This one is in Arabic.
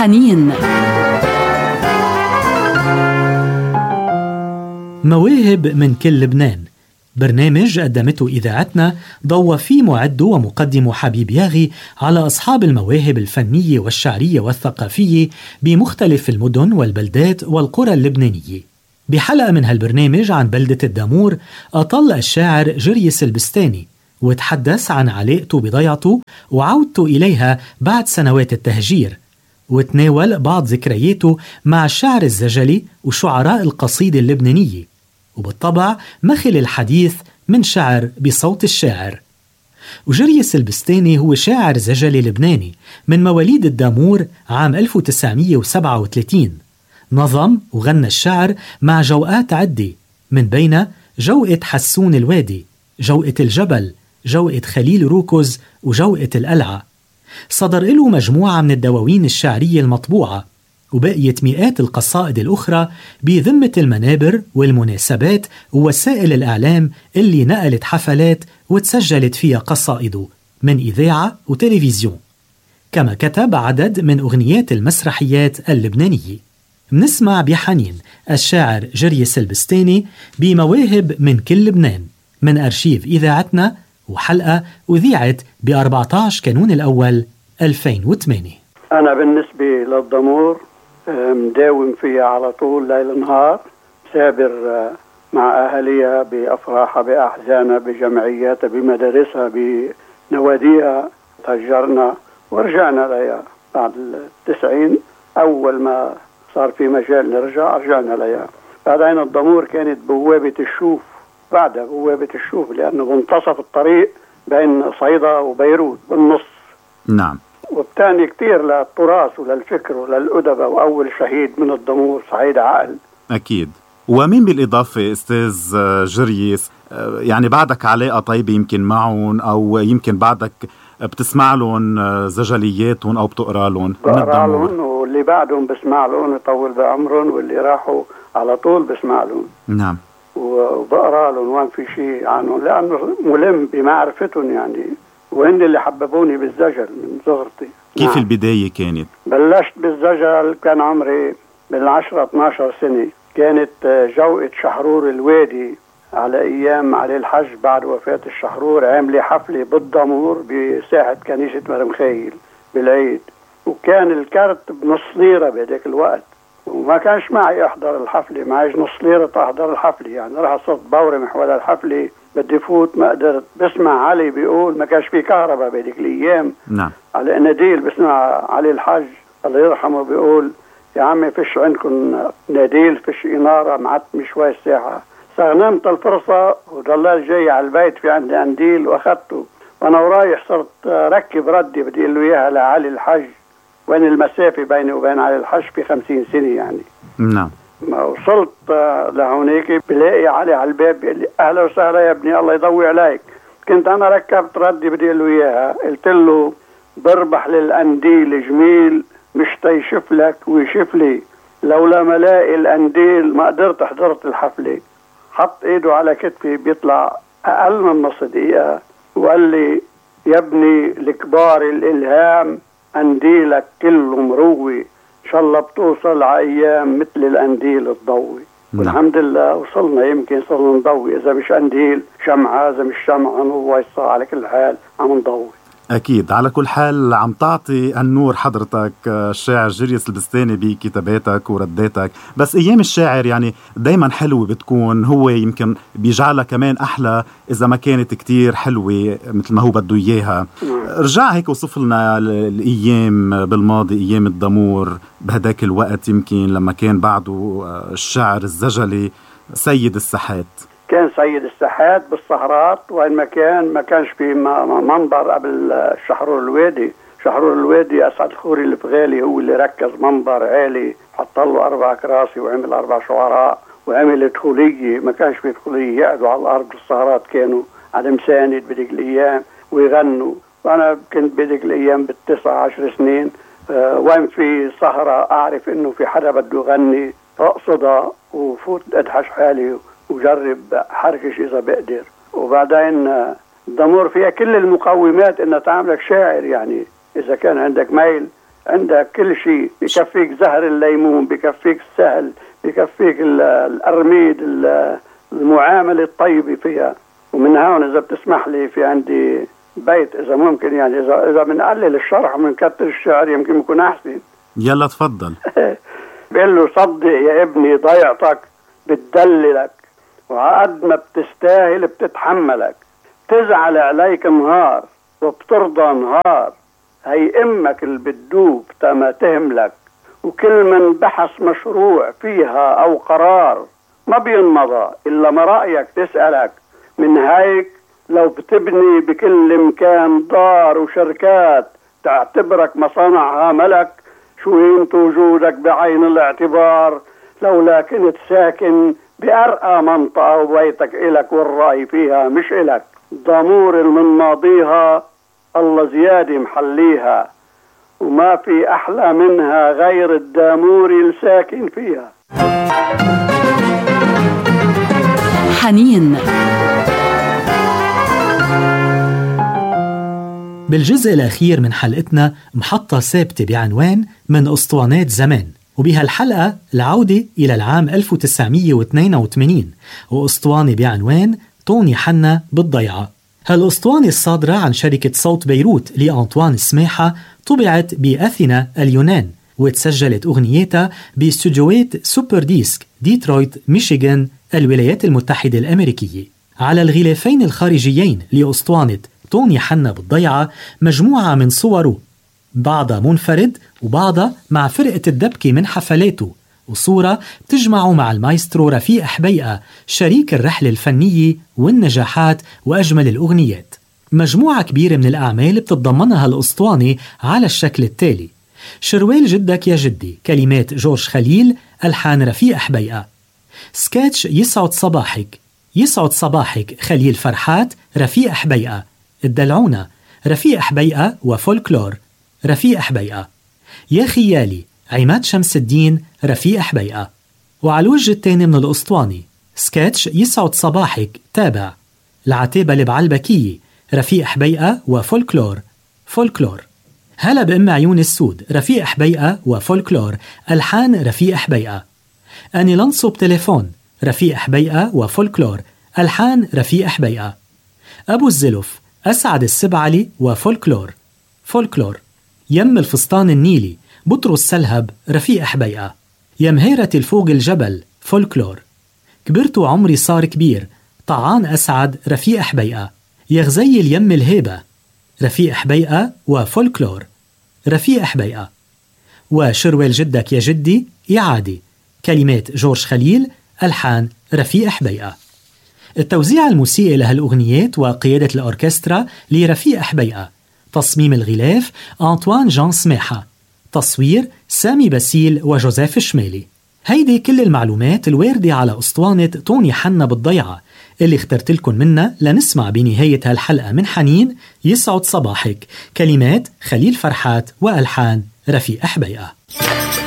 بحنين. مواهب من كل لبنان، برنامج قدمته إذاعتنا ضوى فيه معد ومقدم حبيب ياغي على أصحاب المواهب الفنية والشعرية والثقافية بمختلف المدن والبلدات والقرى اللبنانية. بحلقة من هالبرنامج عن بلدة الدامور أطل الشاعر جريس البستاني وتحدث عن علاقته بضيعته وعودته إليها بعد سنوات التهجير، وتناول بعض ذكرياته مع الشعر الزجلي وشعراء القصيدة اللبنانية، وبالطبع مخل الحديث من شعر بصوت الشاعر. وجريس البستاني هو شاعر زجلي لبناني من مواليد الدامور عام 1937. نظم وغنى الشعر مع جوقات عدة، من بين جوقة حسون الوادي، جوقة الجبل، جوقة خليل روكوز، وجوقة القلعة. صدر له مجموعة من الدواوين الشعرية المطبوعة، وبقيت مئات القصائد الأخرى بذمة المنابر والمناسبات ووسائل الإعلام اللي نقلت حفلات وتسجلت فيها قصائده من إذاعة وتلفزيون. كما كتب عدد من أغنيات المسرحيات اللبنانية. منسمع بحنين الشاعر جريس البستاني بمواهب من كل لبنان من أرشيف إذاعتنا، وحلقة أذيعت ب14 كانون الأول 2008. أنا بالنسبة للدامور مداوم فيها على طول ليل نهار، سابر مع أهليها بأفراحها بأحزانها بجمعياتها بمدارسها بنواديها. تهجرنا ورجعنا لها بعد 90، أول ما صار في مجال نرجع رجعنا لها. بعدين الدامور كانت بوابة الشوف، بعدها بوابة الشوف، لأنه منتصف الطريق بين صيدا وبيروت بالنص. نعم. وبتعني كتير للتراث وللفكر وللأدبة، وأول شهيد من الدامور سعيد عقل. أكيد. ومين بالإضافة أستاذ جريس يعني بعدك علاقة طيبة يمكن معهم، أو يمكن بعدك بتسمع لهم زجلياتهم أو بتقرأ لهم؟ بقرأ لهم، واللي بعدهم بسمع لهم يطول بعمرهم، واللي راحوا على طول بسمع لهم. نعم. وبقرأ لهم وين في شيء عنهم، لأنه ملم بمعرفتهم يعني، وهن اللي حببوني بالزجل من صغرتي. كيف نعم. البداية كانت؟ بلشت بالزجل كان عمري بال10-12 سنة. كانت جوقة شحرور الوادي على أيام علي الحج بعد وفاة الشحرور، عاملة حفلة بالدامور بساحة كنيسة مرمخيل بالعيد، وكان الكارت بنص ليرة بهداك الوقت، وما كانش معي أحضر الحفلة، معيش نص ليرة أحضر الحفلة. يعني راح صرت بورم حول الحفلة، بدي فوت ما قدرت. بسمع علي بيقول، ما كانش في كهرباء بهديك الأيام. نعم. على ناديل بسمع علي الحج الله يرحمه بيقول، يا عمي فيش عندكم ناديل، فيش إنارة، معتم شوي الساعة. استغنمت الفرصة وضلال جاي على البيت، في عندي قنديل وأخذته، وأنا ورايح صرت ركب ردي بدي له إياها لعلي الحج، وين المسافة بيني وبين علي الحج في 50 سنة يعني. نعم. ما وصلت لهونيك بلاقي علي على الباب بيقول لي أهلا وسهلا يا ابني، الله يضوي عليك. كنت أنا ركبت ردي بدي له إياها، قلت له بربح للقنديل جميل، مش تيشف لك ويشف لي، لولا ملاقي القنديل ما قدرت حضرت الحفلة. حط ايده على كتفي بيطلع اقل من نص دقيقة وقال لي يا ابني الكبار الالهام قنديلك كله مروي، ان شاء الله بتوصل على ايام مثل القنديل الضوي. والحمد لله وصلنا، يمكن صرنا نضوي، اذا مش قنديل شمعة، اذا مش شمعة نور ويصة، على كل حال عم نضوي. أكيد. على كل حال عم تعطي النور حضرتك الشاعر جريس البستاني بكتاباتك ورداتك، بس أيام الشاعر يعني دايما حلوة بتكون، هو يمكن بيجعلها كمان أحلى إذا ما كانت كتير حلوة مثل ما هو بده إياها. رجع هيك وصف لنا الأيام بالماضي، أيام الدامور بهداك الوقت، يمكن لما كان بعده الشعر الزجلي سيد الساحات. كان سيد الساحات بالصهرات، وين ما كانش في منبر قبل شحرور الوادي. شحرور الوادي أسعد الخوري الفغالي هو اللي ركز منبر عالي، حط له 4 كراسي وعمل 4 شعراء وعمل دخولية. ما كانش في دخولية، يقعدوا على الأرض. الصهرات كانوا على مساند بديك الأيام ويغنوا. وأنا كنت بديك الأيام بال19 سنين، وين في سهرة أعرف إنه في حدا بده يغني، أقصدها وفوت أدحش حالي وجرب حركش إذا بقدر. وبعدين الدامور فيها كل المقومات إنها تعملك شاعر، يعني إذا كان عندك ميل عندك كل شيء، بكفيك زهر الليمون، بكفيك السهل، بكفيك الأرميد، المعاملة الطيبة فيها. ومن هون إذا بتسمح لي في عندي بيت إذا ممكن، يعني إذا بنقلل الشرح ومنكتر الشعر يمكن يكون أحسن. يلا تفضل. بيقول له صدق يا ابني ضيعتك بتدللك، وعقد ما بتستاهل بتتحملك، تزعل عليك نهار وبترضى نهار، هي امك اللي بتدوب تما تهملك، وكل من بحث مشروع فيها او قرار ما بينمضى الا ما رايك تسالك. من هيك لو بتبني بكل مكان دار وشركات تعتبرك مصانعها ملك، شو قيمة وجودك بعين الاعتبار لولا كنت ساكن بأرقى منطقة وبيتك إلك والرأي فيها مش إلك. ضمور من ماضيها الله زيادة محليها، وما في أحلى منها غير الداموري الساكن فيها. حنين. بالجزء الأخير من حلقتنا محطة ثابتة بعنوان من أسطوانات زمان، وبهالحلقة العودة إلى العام 1982 وأسطوانة بعنوان طوني حنا بالضيعة. هالأسطوانة الصادرة عن شركة صوت بيروت لأنطوان سماحة طبعت بأثينا اليونان، وتسجلت أغنيتها باستوديوهات سوبر ديسك ديترويت ميشيغان الولايات المتحدة الأمريكية. على الغلافين الخارجيين لأسطوانة طوني حنا بالضيعة مجموعة من صوره، بعضها منفرد وبعضها مع فرقة الدبكة من حفلاته، وصورة تجمعه مع المايسترو رفيق حبيقة شريك الرحلة الفنية والنجاحات وأجمل الأغنيات. مجموعة كبيرة من الأعمال بتتضمنها الأسطوانة على الشكل التالي: شروال جدك يا جدي كلمات جورج خليل، ألحان رفيق حبيقة. سكاتش يسعد صباحك، يسعد صباحك خليل فرحات رفيق حبيقة. الدلعونة رفيق حبيقة وفولكلور رفيق حبيقة. يا خيالي عماد شمس الدين رفيق حبيقة. وعلى الوجه الثاني من الأسطوانة سكاتش يسعد صباحك تابع العتابة اللي بعلبكية رفيق حبيقة وفولكلور فولكلور. هلا بأم عيون السود رفيق حبيقة وفولكلور، ألحان رفيق حبيقة. أني لنصب تليفون رفيق حبيقة وفولكلور، ألحان رفيق حبيقة. أبو الزلف أسعد السبعلي وفولكلور فولكلور. يم الفستان النيلي بطرس سلهب رفيق حبيقة. يا مهيرة الفوق الجبل فولكلور. كبرت وعمري صار كبير طعان أسعد رفيق حبيقة. يا غزي اليم الهيبة رفيق حبيقة وفولكلور رفيق حبيقة. وشروال جدك يا جدي إعادة كلمات جورج خليل، ألحان رفيق حبيقة. التوزيع الموسيقي لهالأغنيات وقيادة الأوركسترا لرفيق حبيقة. تصميم الغلاف أنطوان جان سماحة. تصوير سامي باسيل وجوزيف شمالي. هيدي كل المعلومات الواردة على أسطوانة طوني حنا بالضيعة اللي اخترت لكم منها لنسمع بنهاية هالحلقة من حنين يسعد صباحك، كلمات خليل فرحات وألحان رفيق حبيقة.